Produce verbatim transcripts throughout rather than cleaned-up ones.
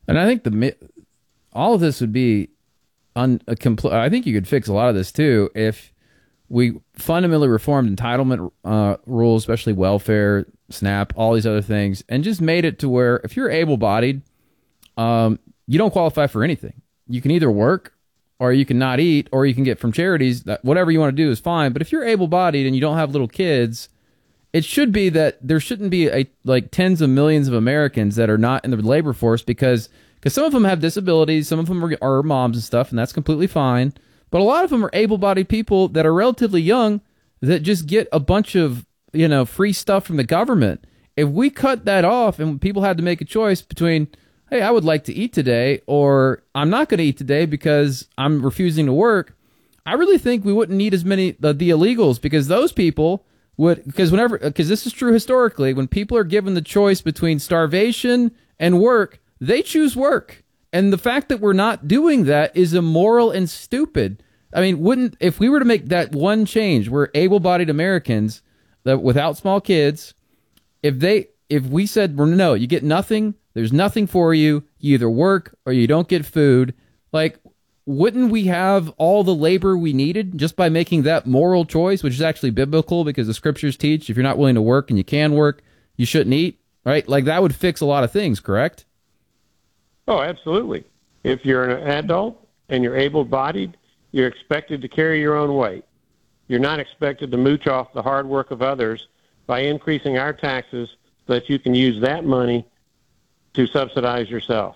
And I think the all of this would be un, a compl- I think you could fix a lot of this too if we fundamentally reformed entitlement uh, rules, especially welfare, SNAP, all these other things, and just made it to where if you're able-bodied, um, you don't qualify for anything. You can either work or you can not eat, or you can get from charities. That whatever you want to do is fine. But if you're able-bodied and you don't have little kids, it should be that there shouldn't be a, like tens of millions of Americans that are not in the labor force because because some of them have disabilities, some of them are, are moms and stuff, and that's completely fine. But a lot of them are able-bodied people that are relatively young that just get a bunch of, you know, free stuff from the government. If we cut that off and people had to make a choice between, hey, I would like to eat today, or I'm not going to eat today because I'm refusing to work, I really think we wouldn't need as many the, the illegals, because those people would, because whenever, because this is true historically, when people are given the choice between starvation and work, they choose work. And the fact that we're not doing that is immoral and stupid. I mean, wouldn't, if we were to make that one change, we're able-bodied Americans that without small kids, if they, if we said, well, no, you get nothing, there's nothing for you, you either work or you don't get food, like, wouldn't we have all the labor we needed just by making that moral choice, which is actually biblical because the scriptures teach if you're not willing to work and you can work, you shouldn't eat, right? Like, that would fix a lot of things, correct? Oh, absolutely. If you're an adult and you're able-bodied, you're expected to carry your own weight. You're not expected to mooch off the hard work of others by increasing our taxes so that you can use that money to subsidize yourself.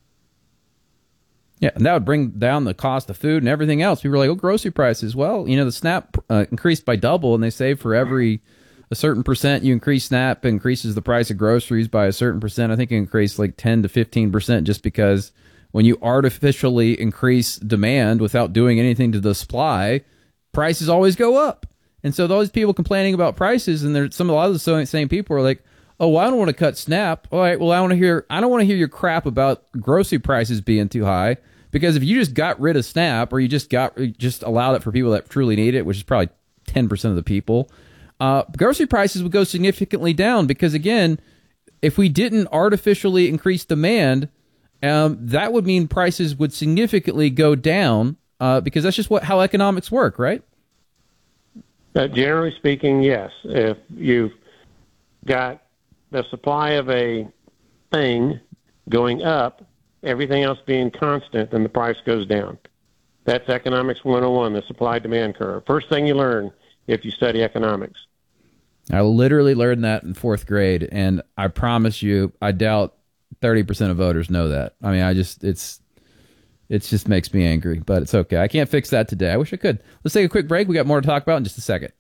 Yeah, and that would bring down the cost of food and everything else. People were like, oh, grocery prices. Well, you know, the SNAP uh, increased by double, and they say for every a certain percent you increase SNAP, increases the price of groceries by a certain percent. I think it increased like ten to fifteen percent just because when you artificially increase demand without doing anything to the supply, prices always go up. And so those people complaining about prices, and there's some a lot of the same people are like, oh, well, I don't want to cut SNAP. All right, well, I want to hear I don't want to hear your crap about grocery prices being too high, because if you just got rid of SNAP, or you just got just allowed it for people that truly need it, which is probably ten percent of the people, uh, grocery prices would go significantly down, because again, if we didn't artificially increase demand, um, that would mean prices would significantly go down, uh, because that's just what how economics work, right? Uh, generally speaking, yes. If you've got the supply of a thing going up, everything else being constant, then the price goes down. That's economics one oh one, the supply-demand curve. First thing you learn if you study economics. I literally learned that in fourth grade, and I promise you, I doubt thirty percent of voters know that. I mean, I just, it's, it just makes me angry, but it's okay. I can't fix that today. I wish I could. Let's take a quick break. We got more to talk about in just a second.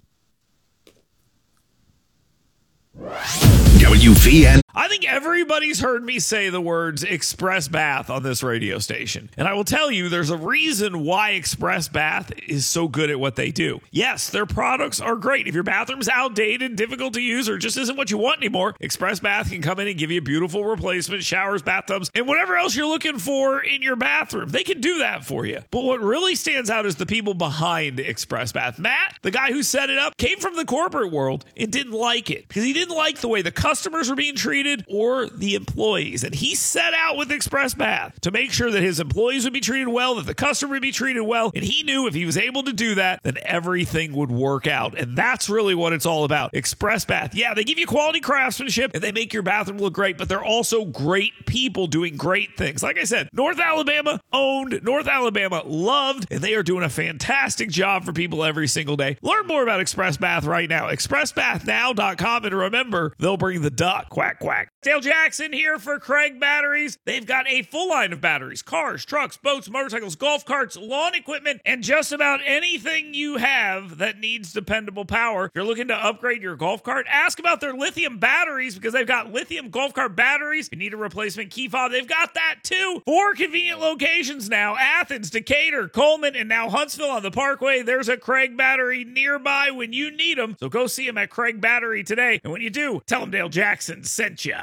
W V N. I think everybody's heard me say the words Express Bath on this radio station. And I will tell you, there's a reason why Express Bath is so good at what they do. Yes, their products are great. If your bathroom's outdated, difficult to use, or just isn't what you want anymore, Express Bath can come in and give you beautiful replacement showers, bathtubs, and whatever else you're looking for in your bathroom. They can do that for you. But what really stands out is the people behind Express Bath. Matt, the guy who set it up, came from the corporate world and didn't like it because he didn't like the way the customers were being treated or the employees. And he set out with Express Bath to make sure that his employees would be treated well, that the customer would be treated well. And he knew if he was able to do that, then everything would work out. And that's really what it's all about. Express Bath. Yeah, they give you quality craftsmanship and they make your bathroom look great, but they're also great people doing great things. Like I said, North Alabama owned, North Alabama loved, and they are doing a fantastic job for people every single day. Learn more about Express Bath right now. express bath now dot com. And remember, they'll bring the duck. Quack, quack. Dale Jackson here for Craig Batteries. They've got a full line of batteries, cars, trucks, boats, motorcycles, golf carts, lawn equipment, and just about anything you have that needs dependable power. If you're looking to upgrade your golf cart, ask about their lithium batteries, because they've got lithium golf cart batteries. If you need a replacement key fob, they've got that too. Four convenient locations now: Athens, Decatur, Coleman, and now Huntsville on the Parkway. There's a Craig Battery nearby when you need them. So go see them at Craig Battery today. And when you do, tell them Dale Jackson sent ya.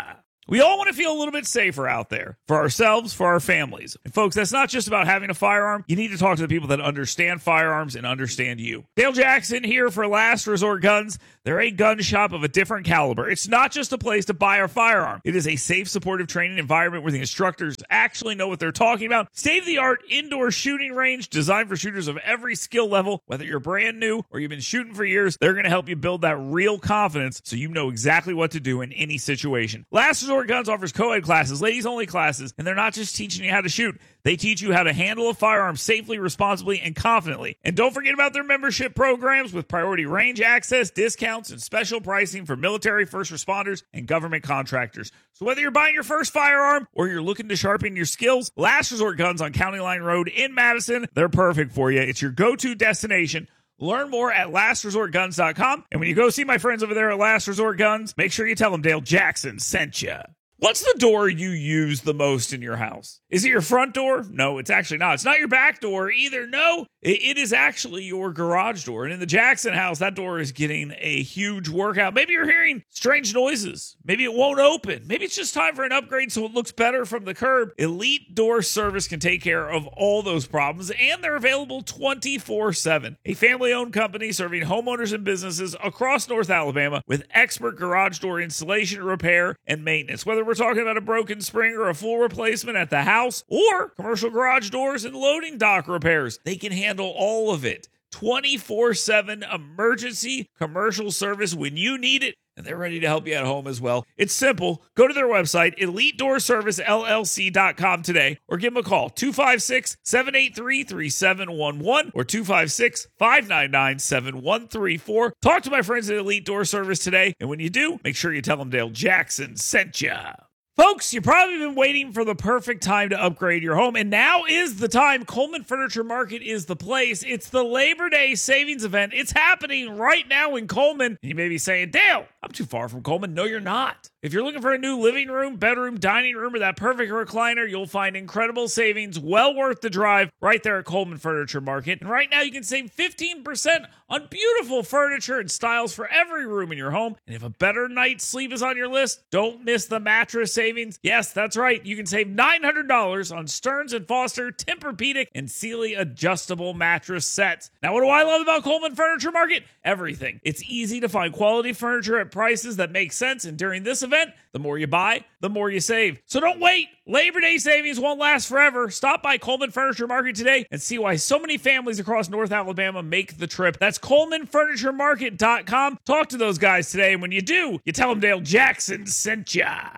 We all want to feel a little bit safer out there for ourselves, for our families. And folks, that's not just about having a firearm. You need to talk to the people that understand firearms and understand you. Dale Jackson here for Last Resort Guns. They're a gun shop of a different caliber. It's not just a place to buy a firearm. It is a safe, supportive training environment where the instructors actually know what they're talking about. State-of-the-art indoor shooting range designed for shooters of every skill level. Whether you're brand new or you've been shooting for years, they're going to help you build that real confidence so you know exactly what to do in any situation. Last Resort Guns offers co-ed classes, ladies-only classes, and they're not just teaching you how to shoot. They teach you how to handle a firearm safely, responsibly, and confidently. And don't forget about their membership programs with priority range access, discounts, and special pricing for military, first responders, and government contractors. So whether you're buying your first firearm or you're looking to sharpen your skills, Last Resort Guns on County Line Road in Madison, they're perfect for you. It's your go-to destination. Learn more at last resort guns dot com. And when you go see my friends over there at Last Resort Guns, make sure you tell them Dale Jackson sent you. What's the door you use the most in your house? Is it your front door? No, it's actually not. It's not your back door either. No, it, it is actually your garage door. And in the Jackson house, that door is getting a huge workout. Maybe you're hearing strange noises. Maybe it won't open. Maybe it's just time for an upgrade so it looks better from the curb. Elite Door Service can take care of all those problems, and they're available twenty-four seven. A family-owned company serving homeowners and businesses across North Alabama with expert garage door installation, repair, and maintenance. Whether we're talking about a broken spring or a full replacement at the house or commercial garage doors and loading dock repairs, they can handle all of it. twenty-four seven emergency commercial service when you need it, and they're ready to help you at home as well. It's simple. Go to their website, elite door service l l c dot com today, or give them a call, two five six, seven eight three, three seven one one or two five six, five nine nine, seven one three four. Talk to my friends at Elite Door Service today, and when you do, make sure you tell them Dale Jackson sent ya. Folks, you've probably been waiting for the perfect time to upgrade your home, and now is the time. Coleman Furniture Market is the place. It's the Labor Day savings event. It's happening right now in Coleman. You may be saying, Dale, I'm too far from Coleman. No, you're not. If you're looking for a new living room, bedroom, dining room, or that perfect recliner, you'll find incredible savings, well worth the drive, right there at Coleman Furniture Market. And right now, you can save fifteen percent on beautiful furniture and styles for every room in your home. And if a better night's sleep is on your list, don't miss the mattress savings. Yes, that's right. You can save nine hundred dollars on Stearns and Foster, Tempur-Pedic, and Sealy adjustable mattress sets. Now, what do I love about Coleman Furniture Market? Everything. It's easy to find quality furniture at prices that make sense. And during this event, the more you buy, the more you save. So don't wait. Labor Day savings won't last forever. Stop by Coleman Furniture Market today and see why so many families across North Alabama make the trip. That's coleman furniture market dot com. Talk to those guys today, and when you do, you tell them Dale Jackson sent ya.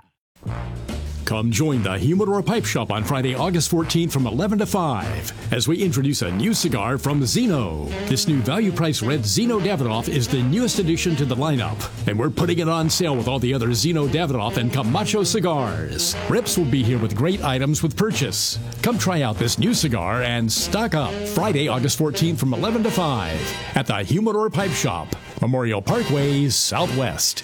Come join the Humidor Pipe Shop on Friday, August fourteenth from eleven to five as we introduce a new cigar from Zeno. This new value-priced red Zeno Davidoff is the newest addition to the lineup, and we're putting it on sale with all the other Zeno Davidoff and Camacho cigars. Rips will be here with great items with purchase. Come try out this new cigar and stock up Friday, August fourteenth from eleven to five at the Humidor Pipe Shop, Memorial Parkway, Southwest.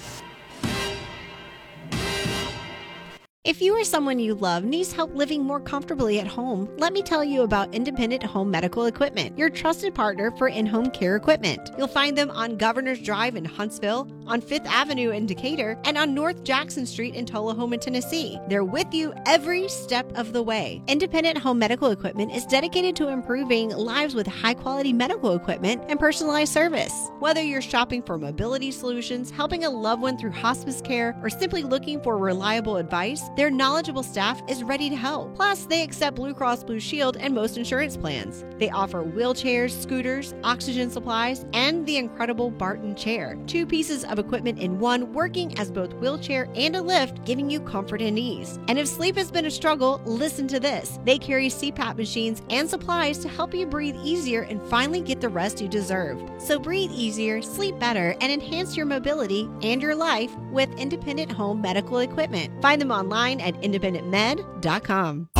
If you or someone you love needs help living more comfortably at home, let me tell you about Independent Home Medical Equipment, your trusted partner for in-home care equipment. You'll find them on Governor's Drive in Huntsville, on Fifth Avenue in Decatur, and on North Jackson Street in Tullahoma, Tennessee. They're with you every step of the way. Independent Home Medical Equipment is dedicated to improving lives with high-quality medical equipment and personalized service. Whether you're shopping for mobility solutions, helping a loved one through hospice care, or simply looking for reliable advice, their knowledgeable staff is ready to help. Plus, they accept Blue Cross Blue Shield and most insurance plans. They offer wheelchairs, scooters, oxygen supplies, and the incredible Barton chair. Two pieces of equipment in one, working as both wheelchair and a lift, giving you comfort and ease. And if sleep has been a struggle, listen to this. They carry C PAP machines and supplies to help you breathe easier and finally get the rest you deserve. So breathe easier, sleep better, and enhance your mobility and your life with Independent Home Medical Equipment. Find them online at independent med dot com.